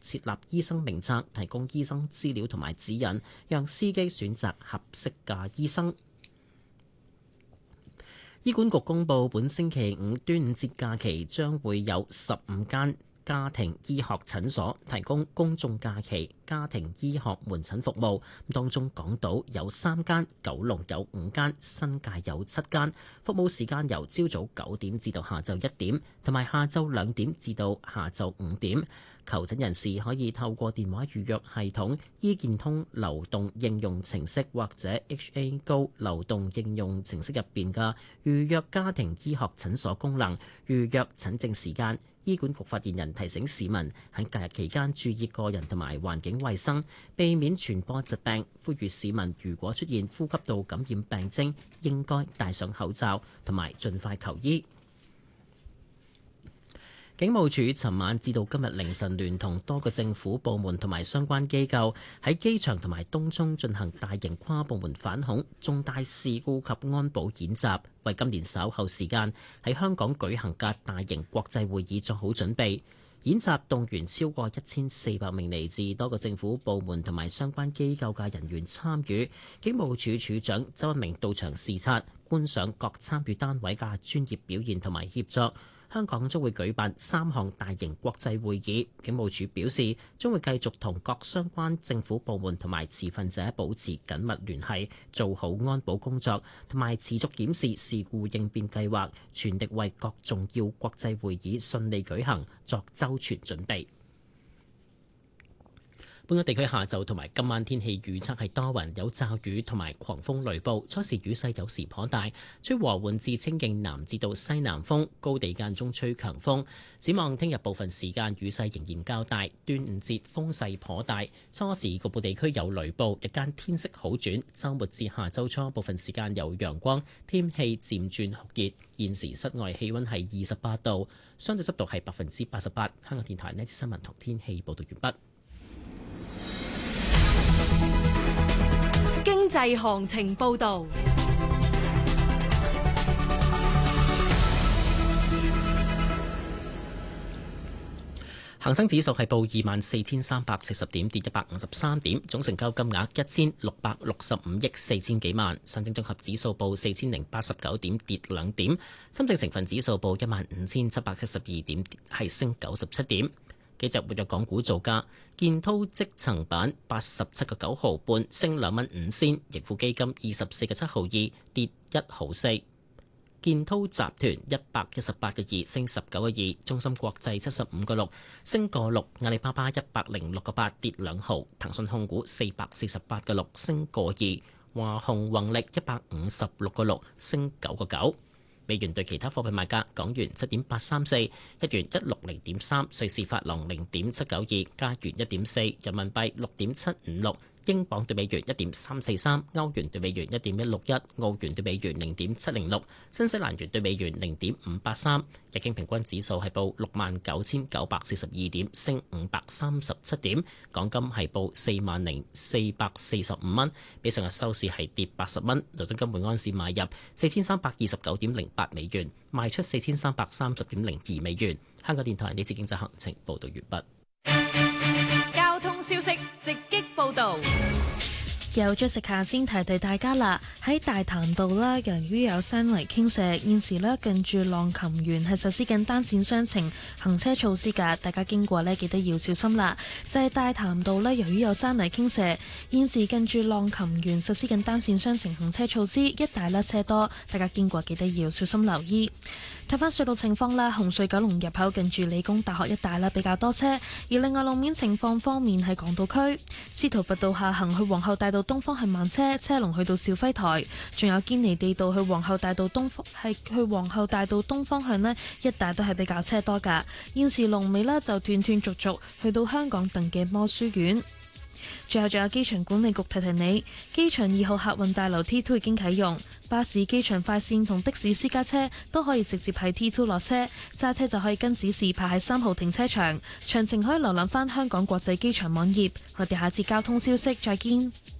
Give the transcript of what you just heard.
設立醫生名冊，提供醫生資料同埋指引，讓司機選擇合適嘅醫生。醫管局公布，本星期五端午節假期將會有15間家庭醫學診所提供公眾假期家庭醫學門診服務，當中港島有3間，九龍有5間，新界有7間。服務時間由朝早9點至到下晝1點，同埋下晝2點至到下晝5點。求診人士可以透過電話預約系統、醫健通流動應用程式或者 HA Go 流動應用程式入邊嘅預約家庭醫學診所功能，預約診症時間。醫管局發言人提醒市民喺假日期間注意個人同埋環境衛生，避免傳播疾病。呼籲市民如果出現呼吸道感染病徵，應該戴上口罩同埋盡快求醫。警務處尋晚至到今日凌晨，聯同多個政府部門同埋相關機構喺機場同埋東涌進行大型跨部門反恐重大事故及安保演習，為今年稍後時間喺香港舉行嘅大型國際會議作好準備。演習動員超過1400名嚟自多個政府部門同埋相關機構嘅人員參與。警務處處長周一鳴到場視察，觀賞各參與單位嘅專業表現同埋協作。香港將會舉辦3項大型國際會議，警務處表示將會繼續同各相關政府部門同埋持份者保持緊密聯繫，做好安保工作，同埋持續檢視事故應變計劃，全力為各重要國際會議順利舉行作周全準備。本港地區下晝同埋今晚天氣預測係多雲有驟雨同埋狂風雷暴，初時雨勢有時頗大，吹和緩至清勁南至到西南風，高地間中吹強風。展望聽日部分時間雨勢仍然較大，端午節風勢頗大，初時局部地區有雷暴，日間天色好轉，週末至下週初部分時間有陽光，天氣漸轉酷熱。現時室外氣溫係28度，相對濕度係88%。香港電台呢啲新聞同天氣報道完畢。 經濟行情報導， 恒生指數係報24,340點，跌153點，總成交金額1665億4千幾萬。上證綜合指數報4089點，跌2點。深證成分指數報15712點，係升97點。幾隻活躍港股造價，建滔積層板87個9毫半，升2蚊5仙；盈富基金24個7毫2，跌1毫4；建滔集團118個2，升19個2；中芯國際75個6，升個6；阿里巴巴106個8，跌2毫；騰訊控股448個6，升個2；華虹宏力156個6，升9個9。美元對其他貨幣賣價：港元7.834，日元160.3，瑞士法郎0.792，加元1.4，人民幣6.756。英鎊對美元1.343，歐元對美元1.161，澳元對美元0.706，新西蘭元對美元0.583。日經平均指數係報69,942點，升537點。港金係報40,445蚊，比上日收市係跌80蚊。倫敦金每安士買入4329.08美元，賣出4330.02美元。香港電台呢次經濟行情報道完畢。 消息直擊報導。 有Jessica先提提大家啦，喺大潭道啦，由於有山泥傾瀉，現時咧近住浪琴園係實施緊單線雙程行車措施㗎，大家經過咧記得要小心啦。就係大潭道咧，由於有山泥傾瀉，現時近住浪琴園實施緊單線雙程行車措施，一帶咧車多，大家經過記得要小心留意。睇翻隧道情況啦，紅隧九龍入口近住理工大學一帶啦比較多車，而另外路面情況方面喺港島區，司徒拔道下行去皇后大道東方向慢車，車龍去到肇輝台，仲有堅尼地道去皇后大道東方向呢，一帶都係比較車多噶。現時龍尾呢就斷斷續續去到香港鄧記摩書院。最後仲有機場管理局提提你，機場2號客運大樓 T2 已經啟用，巴士、機場快線同的士私家車都可以直接喺 T2 落車，揸車就可以跟指示排喺3號停車場。詳情可以瀏覽翻香港國際機場網頁。我哋下次交通消息再見。